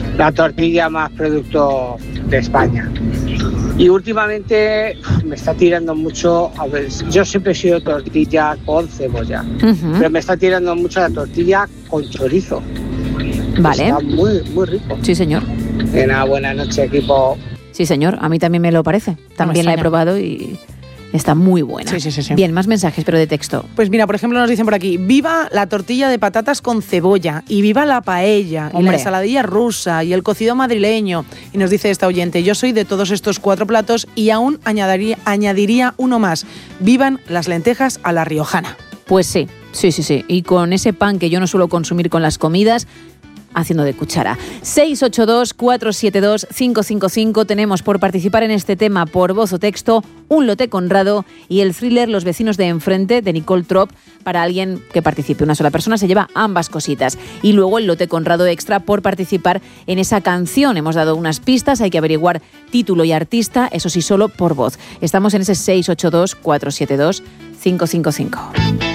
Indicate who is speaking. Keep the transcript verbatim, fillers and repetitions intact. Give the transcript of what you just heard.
Speaker 1: la tortilla más producto de España. Y últimamente me está tirando mucho, a ver, yo siempre he sido tortilla con cebolla, uh-huh. pero me está tirando mucho la tortilla con chorizo.
Speaker 2: Vale.
Speaker 1: Está muy, muy rico.
Speaker 2: Sí, señor.
Speaker 1: Una buena noche, equipo.
Speaker 2: Sí, señor, a mí también me lo parece. También no la he probado y está muy buena.
Speaker 3: Sí, sí, sí, sí.
Speaker 2: Bien, más mensajes, pero de texto.
Speaker 3: Pues mira, por ejemplo, nos dicen por aquí, viva la tortilla de patatas con cebolla, y viva la paella, Hombre. y la ensaladilla rusa, y el cocido madrileño. Y nos dice esta oyente, yo soy de todos estos cuatro platos y aún añadiría, añadiría uno más. Vivan las lentejas a la riojana.
Speaker 2: Pues sí, sí, sí, sí. Y con ese pan que yo no suelo consumir con las comidas, haciendo de cuchara. seis ocho dos, cuatro siete dos, cinco cinco cinco. Tenemos por participar en este tema por voz o texto un lote Conrado y el thriller Los vecinos de enfrente de Nicole Trop. Para alguien que participe, una sola persona se lleva ambas cositas. Y luego el lote Conrado extra por participar en esa canción. Hemos dado unas pistas, hay que averiguar título y artista, eso sí, solo por voz. Estamos en ese seis ocho dos, cuatro siete dos, cinco cinco cinco.